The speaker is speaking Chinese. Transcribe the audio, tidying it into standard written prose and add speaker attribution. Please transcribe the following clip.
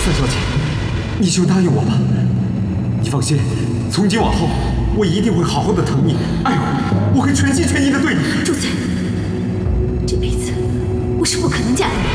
Speaker 1: 三小姐，你就答应我吧。你放心，从今往后，我一定会好好的疼你、爱护你，我会全心全意的对你。
Speaker 2: 住嘴！这辈子我是不可能嫁给你。